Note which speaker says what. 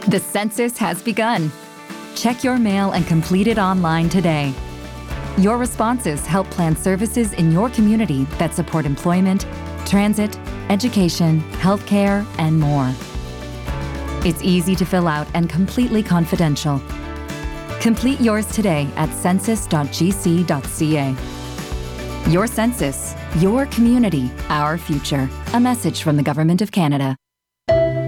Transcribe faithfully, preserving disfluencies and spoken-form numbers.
Speaker 1: The census has begun. Check your mail and complete it online today. Your responses help plan services in your community that support employment, transit, education, healthcare, and more. It's easy to fill out and completely confidential. Complete yours today at census dot g c dot c a. Your census, your community, our future. A message from the Government of Canada.